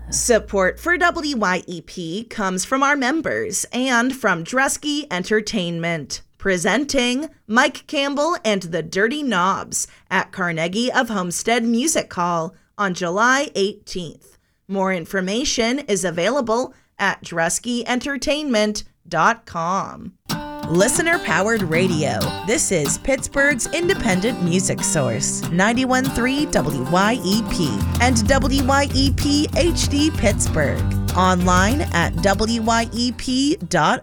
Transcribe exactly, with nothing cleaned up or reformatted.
Support for W Y E P comes from our members and from Dresky Entertainment. Presenting Mike Campbell and the Dirty Knobs at Carnegie of Homestead Music Hall on July eighteenth. More information is available at dresky entertainment dot com. Listener-powered radio. This is Pittsburgh's independent music source, ninety-one point three W Y E P and W Y E P H D Pittsburgh. Online at W Y E P dot